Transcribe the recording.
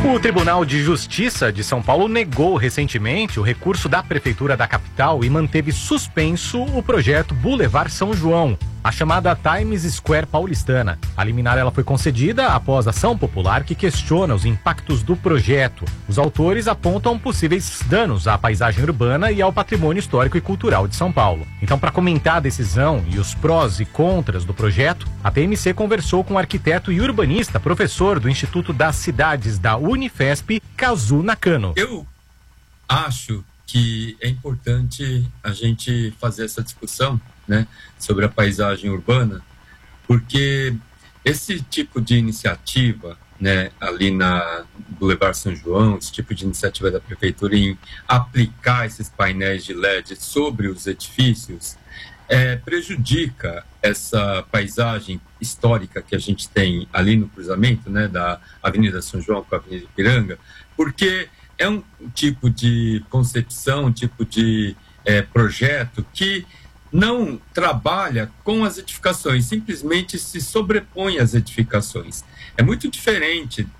O Tribunal de Justiça de São Paulo negou recentemente o recurso da Prefeitura da capital e manteve suspenso o projeto Boulevard São João, a chamada Times Square paulistana. A liminar ela foi concedida após ação popular que questiona os impactos do projeto. Os autores apontam possíveis danos à paisagem urbana e ao patrimônio histórico e cultural de São Paulo. Então, para comentar a decisão e os prós e contras do projeto, a TMC conversou com o arquiteto e urbanista, professor do Instituto das Cidades da Unifesp, Kazu Nakano. Eu acho que é importante a gente fazer essa discussão, né, sobre a paisagem urbana, porque esse tipo de iniciativa, né, ali na Boulevard São João, esse tipo de iniciativa da prefeitura em aplicar esses painéis de LED sobre os edifícios, prejudica essa paisagem histórica que a gente tem ali no cruzamento, né, da Avenida São João com a Avenida Ipiranga, porque é um tipo de concepção, um tipo de projeto que não trabalha com as edificações, simplesmente se sobrepõe às edificações. É muito diferente